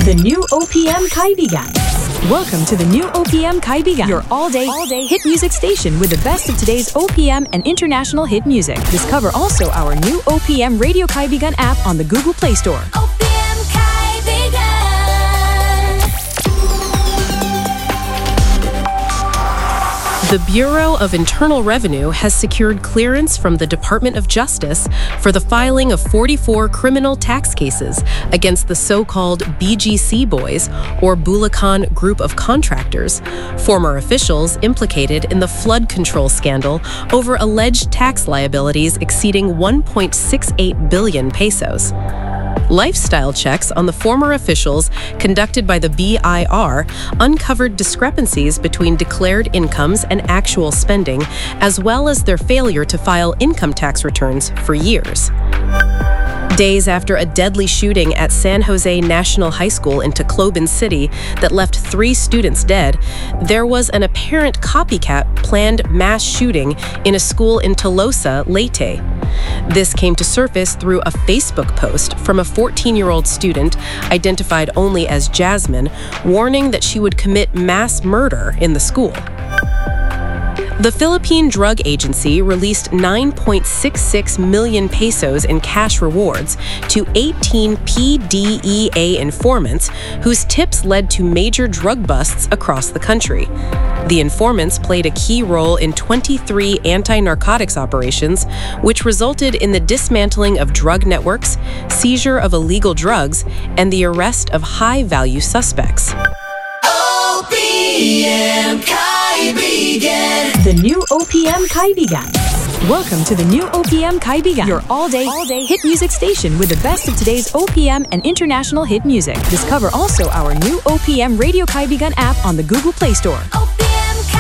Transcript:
The new OPM Kaibigan. Welcome to the new OPM Kaibigan, your all-day hit music station with the best of today's OPM and international hit music. Discover also our new OPM Radio Kaibigan app on the Google Play Store. OPM Kaibigan. The Bureau of Internal Revenue has secured clearance from the Department of Justice for the filing of 44 criminal tax cases against the so-called BGC Boys, or Bulacan Group of Contractors, former officials implicated in the flood control scandal over alleged tax liabilities exceeding 1.68 billion pesos. Lifestyle checks on the former officials conducted by the BIR uncovered discrepancies between declared incomes and actual spending, as well as their failure to file income tax returns for years. Days after a deadly shooting at San Jose National High School in Tacloban City that left 3 students dead, there was an apparent copycat planned mass shooting in a school in Tolosa, Leyte. This came to surface through a Facebook post from a 14-year-old student, identified only as Jasmine, warning that she would commit mass murder in the school. The Philippine Drug Agency released 9.66 million pesos in cash rewards to 18 PDEA informants whose tips led to major drug busts across the country. The informants played a key role in 23 anti-narcotics operations, which resulted in the dismantling of drug networks, seizure of illegal drugs, and the arrest of high-value suspects. OPM Kaibigan. The new OPM Kaibigan. Welcome to the new OPM Kaibigan, your all-day hit music station with the best of today's OPM and international hit music. Discover also our new OPM Radio Kaibigan app on the Google Play Store.